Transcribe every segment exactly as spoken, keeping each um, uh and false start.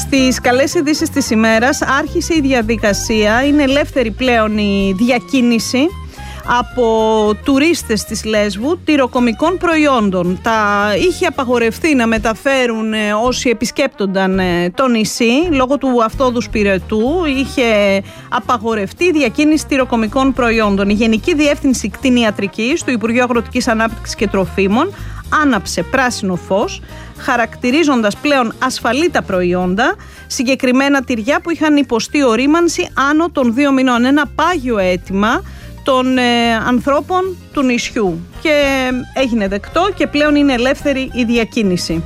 Στις καλές ειδήσεις της ημέρας άρχισε η διαδικασία, είναι ελεύθερη πλέον η διακίνηση από τουρίστες της Λέσβου τυροκομικών προϊόντων. Τα είχε απαγορευτεί να μεταφέρουν όσοι επισκέπτονταν το νησί λόγω του αυτόδους πυρετού. Είχε απαγορευτεί η διακίνηση τυροκομικών προϊόντων. Η Γενική Διεύθυνση Κτηνιατρικής του Υπουργείου Αγροτικής Ανάπτυξης και Τροφίμων άναψε πράσινο φως, χαρακτηρίζοντας πλέον ασφαλή τα προϊόντα, συγκεκριμένα τυριά που είχαν υποστεί ορίμανση άνω των δύο μηνών. Ένα πάγιο αίτημα των ε, ανθρώπων του νησιού και έγινε δεκτό και πλέον είναι ελεύθερη η διακίνηση.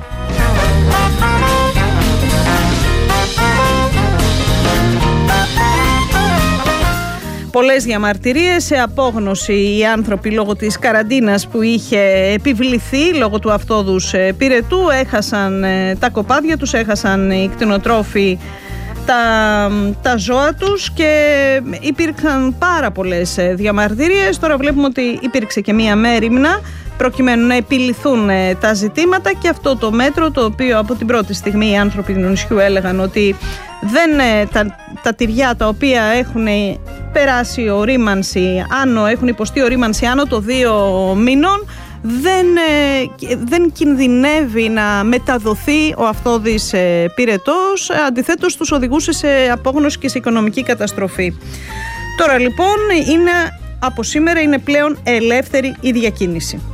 Πολλές διαμαρτυρίες, σε απόγνωση οι άνθρωποι λόγω της καραντίνας που είχε επιβληθεί λόγω του αυτόδους πυρετού, έχασαν τα κοπάδια τους, έχασαν οι κτηνοτρόφοι τα, τα ζώα τους και υπήρξαν πάρα πολλές διαμαρτυρίες. Τώρα βλέπουμε ότι υπήρξε και μία μέριμνα προκειμένου να επιληθούν τα ζητήματα και αυτό το μέτρο, το οποίο από την πρώτη στιγμή οι άνθρωποι του νησιού έλεγαν ότι δεν, τα, τα τυριά τα οποία έχουν περάσει ορίμανση, άνω, έχουν υποστεί ορίμανση άνω το δύο μήνων, δεν, δεν κινδυνεύει να μεταδοθεί ο αυτόδης πυρετός, αντιθέτως τους οδηγούσε σε απόγνωση και σε οικονομική καταστροφή. Τώρα λοιπόν είναι, από σήμερα είναι πλέον ελεύθερη η διακίνηση.